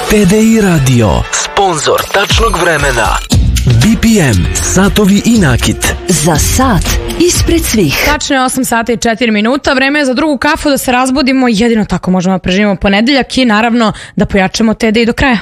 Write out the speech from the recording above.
TDI Radio, sponsor tačnog vremena. BPM, satovi i nakit. Za sat ispred svih. Tačno je 8 sata i 4 minuta. Vreme je za drugu kafu da se razbudimo. Jedino tako možemo da preživimo ponedeljak i naravno da pojačamo TDI do kraja.